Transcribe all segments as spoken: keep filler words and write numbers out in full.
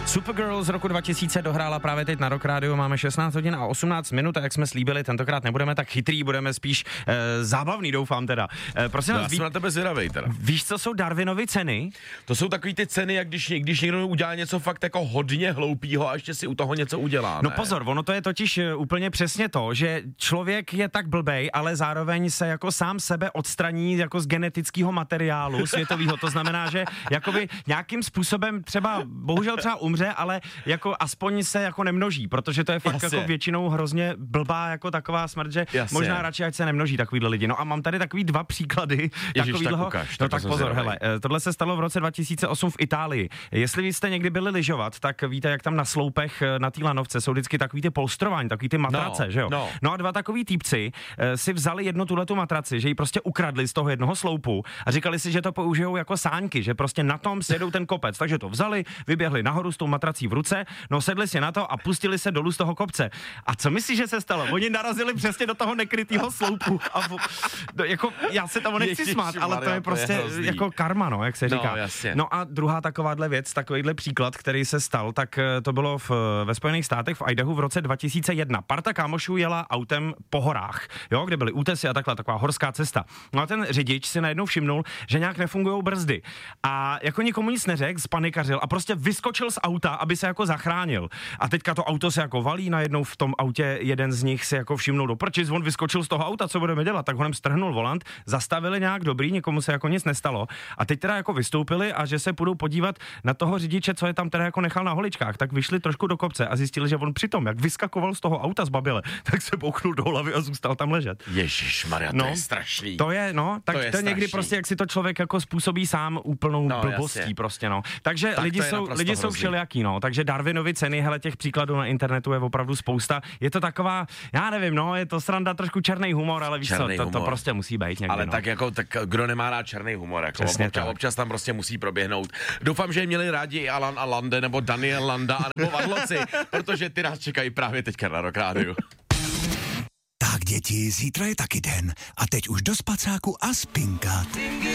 Supergirl z roku dva tisíce dohrála právě teď na Rock Radio, máme šestnáct hodin a osmnáct minut a jak jsme slíbili, tentokrát nebudeme tak chytrý, budeme spíš e, zábavný, doufám teda. E, prosím no, vás, já jsem na tebe zvědavej teda. Víš, co jsou Darwinovy ceny? To jsou takový ty ceny, jak když, když někdo udělá něco fakt jako hodně hloupýho a ještě si u toho něco udělá, ne? No pozor, ono to je totiž úplně přesně to, že člověk je tak blbej, ale zároveň se jako sám sebe odstraní jako z genetického materiálu světového. To znamená, že jakoby nějakým způsobem třeba, bohužel třeba umře, ale jako aspoň se jako nemnoží, protože to je fakt Jasně. jako většinou hrozně blbá jako taková smrt, že Jasně. možná radši, ať se nemnoží takovýhle lidi. No a mám tady takový dva příklady takovýhleho. Tak ukáž, no tak tak pozor, hele, tohle se stalo v roce dva tisíce osm v Itálii. Jestli vy jste někdy byli lyžovat, tak víte, jak tam na sloupech na té lanovce jsou vždycky takový ty polstrování, takový ty matrace, no, že jo? No. no a dva takový týpci e, si vzali jednu tuhletu matraci, že ji prostě ukradli z toho jednoho sloupu a říkali si, že to použijou jako sáňky, že prostě na tom sjedou ten kopec. Takže to vzali, vyběhli nahoru s tou matrací v ruce, no sedli si na to a pustili se dolů z toho kopce. A co myslíš, že se stalo? Oni narazili přesně do toho nekrytého sloupu. A v, do, jako, já se tomu nechci smát, ale to je prostě to je jako karma, no, jak se říká. No, jasně. No a druhá takováhle věc, takovýhle příklad, který se stal, tak to bylo v, ve Spojených státech v Idahu v roce dva tisíce jedna. Parta kámošů jela autem po horách, jo, kde byly útesy a takhle, taková horská cesta. No a ten řidič si najednou všimnul, že nějak nefungujou brzdy. A jako nikomu nic neřekl, spanikařil a prostě vyskočil z auta, aby se jako zachránil. A teďka to auto se jako valí, najednou v tom autě jeden z nich si jako všimnul do prčic, on vyskočil z toho auta, co budeme dělat, tak honem strhnul volant, zastavili nějak dobrý, nikomu se jako nic nestalo. A teď teda jako vystoupili a že se půjdou podívat na toho řidiče, co je tam teda jako nechal na holičkách, tak vyšli trošku do kopce a zjistili, že on přitom, jak vyskakoval z toho auta z babile, tak se bouchnul do hlavy a zůstal tam ležet. Ježišmarja, to no, je strašný. To je, no, tak to je, to je někdy prostě, jak si to člověk jako způsobí sám úplnou no, blbostí jasně. prostě, no. Takže tak lidi jsou, lidi jsou všelijaký, no. Takže Darwinovy ceny, hele, těch příkladů na internetu je opravdu spousta. Je to taková, já nevím, no, je to sranda, trošku černý humor, ale víš co, to, to prostě musí být někdy, ale no. tak jako, tak kdo nemá rád černý humor, jako občas, občas tam prostě musí proběhnout. Doufám, že měli rádi i Alan a Lande, nebo Daniel Landa, nebo Vadloci, protože ty nás čekají právě teďka na Rock Radio. Tak děti, zítra je taky den a teď už do spacáku a spinkat.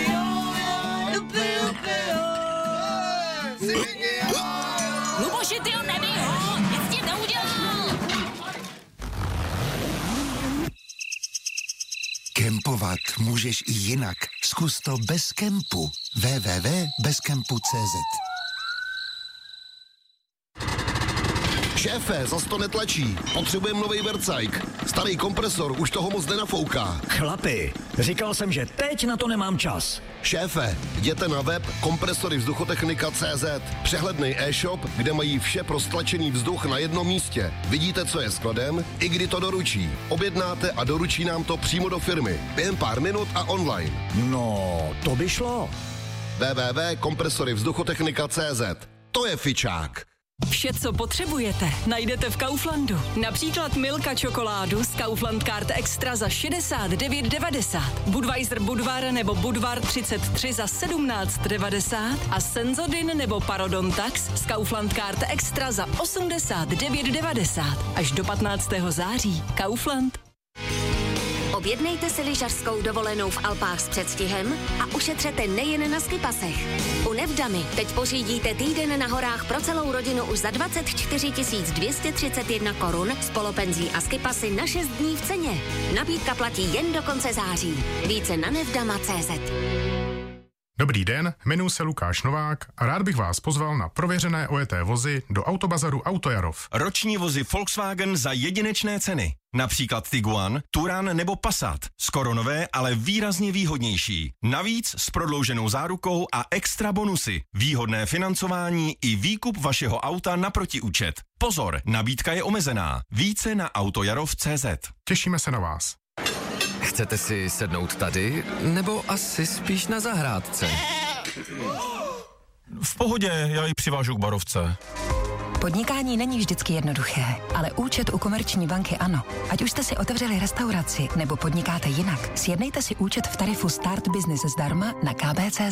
Luboši, ty ho nebij ho, nic ti neudělal. Kempovat můžeš i jinak. Zkus to bez kempu. w w w tečka bezkempu tečka cé zet. Šéfe, zas to netlačí. Potřebujeme novej vercajk. Starý kompresor už toho moc nenafouká. Chlapi, říkal jsem, že teď na to nemám čas. Šéfe, jděte na web kompresory vzduchotechnika tečka cé zet. Přehledný e-shop, kde mají vše pro stlačený vzduch na jednom místě. Vidíte, co je skladem, i kdy to doručí. Objednáte a doručí nám to přímo do firmy. Během pár minut a online. No, to by šlo. w w w tečka kompresory vzduchotechnika tečka cé zet. To je fičák. Vše, co potřebujete, najdete v Kauflandu. Například Milka čokoládu z Kaufland Card Extra za šedesát devět devadesát, Budweiser Budvar nebo Budvar třicet tři za sedmnáct devadesát a Senzodin nebo Parodontax z Kaufland Card Extra za osmdesát devět devadesát. Až do patnáctého září. Kaufland. Objednejte si lyžařskou dovolenou v Alpách s předstihem a ušetřete nejen na skipasech. U Nevdamy teď pořídíte týden na horách pro celou rodinu už za dvacet čtyři tisíc dvě stě třicet jedna korun s polopenzí a skipasy na šest dní v ceně. Nabídka platí jen do konce září. Více na nevdama tečka cé zet. Dobrý den, jmenuji se Lukáš Novák a rád bych vás pozval na prověřené ojeté vozy do autobazaru Autojarov. Roční vozy Volkswagen za jedinečné ceny. Například Tiguan, Touran nebo Passat. Skoro nové, ale výrazně výhodnější. Navíc s prodlouženou zárukou a extra bonusy. Výhodné financování i výkup vašeho auta na protiúčet. Pozor, nabídka je omezená. Více na autojarov tečka cé zet. Těšíme se na vás. Chcete si sednout tady, nebo asi spíš na zahrádce? V pohodě, já ji přivážu k barovce. Podnikání není vždycky jednoduché, ale účet u Komerční banky ano. Ať už jste si otevřeli restauraci nebo podnikáte jinak, sjednejte si účet v tarifu Start Business zdarma na k b tečka cé zet.